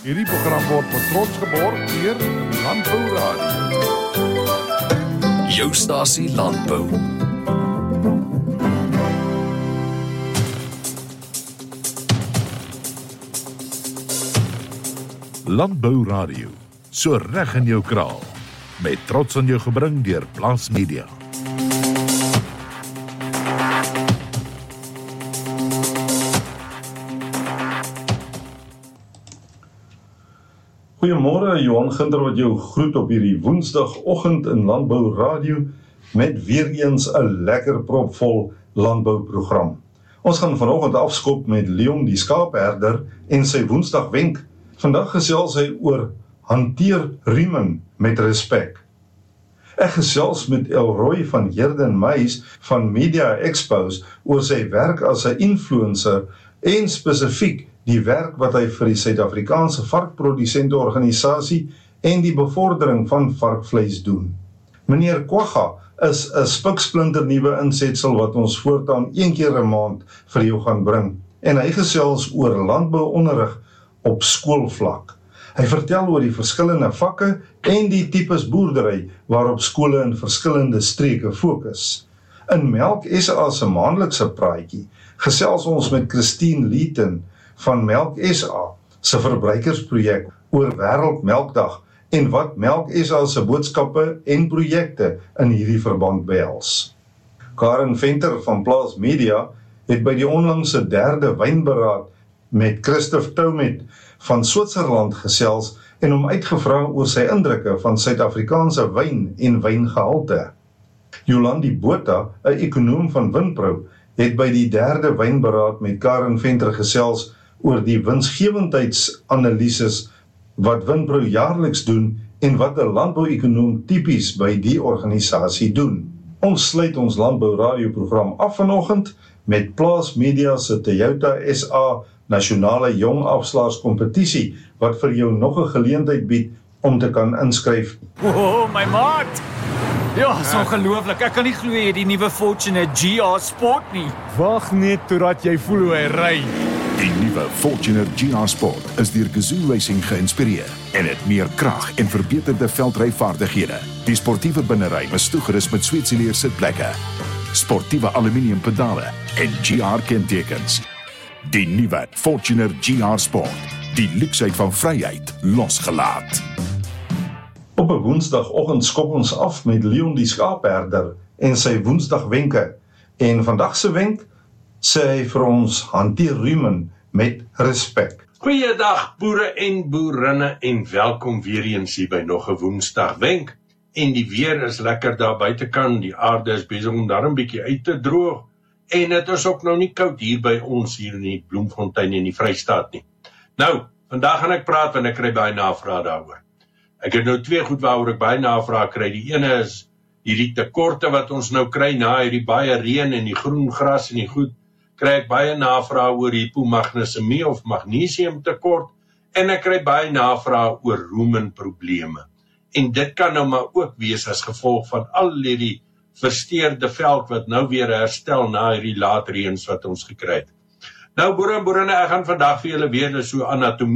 Hierdie program word trots geborg deur Landbou Radio. Jou stasie Landbou. Landbou Radio, so reg in jou kraal. Met trots aan jou gebring deur Plaas Media. Goeiemôre, Johan Ginder wat jou groet op hierdie woensdagoggend in Landbou Radio met weer eens 'n lekker propvol landbouprogram. Ons gaan vanoggend afskop met Leon die skaapherder en sy woensdagwenk. Vandag gesels hy oor hanteer riemen met respek. Ek gesels met Elroy van Heerden Meis van Media Expos oor sy werk as 'n influencer en spesifiek die werk wat hy vir die Suid-Afrikaanse varkprodusenteorganisasie en die bevordering van varkvleis doen. Meneer Kwagga is 'n spiksplinter nuwe insetsel wat ons voortaan 1 keer 'n maand vir jou gaan bring. En hy gesels oor landbouonderrig op skoolvlak. Hy vertel oor die verskillende vakke en die tipes boerdery waarop skole in verskillende streke fokus. In Melk SA se maandelikse praatjie gesels ons met Christine Leeton van Melk SA se verbruikersprojek oor Wêreldmelkdag en wat Melk SA se boodskappe en projekte in hierdie verband behels. Karen Venter van Plaas Media het by die onlangse 3de wynberaad met Christoph Toumet van Switserland gesels en hom uitgevra oor sy indrukke van Suid-Afrikaanse wyn en wyngehalte. Jolandi Botha, 'n ekonoom van Winpro, het by die 3de wynberaad met Karen Venter gesels oor die winsgewendheidsanalises wat Winpro jaarliks doen en wat 'n landbouekonoom tipies by die organisasie doen. Ons sluit ons Landbou radioprogram af vanoggend met Plaas Media se Toyota SA nasionale jong afslaerskompetisie wat vir jou nog 'n geleentheid bied om te kan inskryf. Oh, my maat! Ja, is ongelooflik. Ek kan nie glo jy het die nuwe Fortuner GR Sport nie. Wag net totdat jy voel hoe hy ry. Die nuwe Fortuner GR Sport is deur Gazoo Racing geïnspireer en het meer krag en verbeterde veldryvaardighede. Die sportiewe binnery is toegerus met Sweetseleer sitplekke, sportiewe aluminium pedale en GR kentekens. Die nuwe Fortuner GR Sport, die luksheid van vryheid losgelaat. Op 'n woensdagoggend skop ons af met Leon die skaapherder en sy woensdagwenke. En vandag se wenk sê hy vir ons hanteer riemen met respek. Goeiedag boere en boerinne en welkom weer eens hier by nog 'n woensdagwenk. En die weer is lekker daar buitekant, die aarde is besig om daar 'n bietjie uit te droog. En dit is ook nou nie koud hier by ons hier in die Bloemfontein in die Vrystaat nie. Nou, vandag gaan ek praat want ek kry baie navrae daaroor. Ek het nou 2 goed waaroor ek baie navrae kry. Die ene is hierdie tekorte wat ons nou kry na hierdie baie reën en die groen gras en die goed. Kry ek baie navrae oor hypomagnesemie of magnesium tekort en ek kry baie navrae oor rumenprobleme. En dit kan nou maar ook wees as gevolg van al hierdie versteurde veld wat nou weer herstel na hierdie laat reëns wat ons gekry het. Nou boere en boerinne, ek gaan vandag vir julle weer so anatomie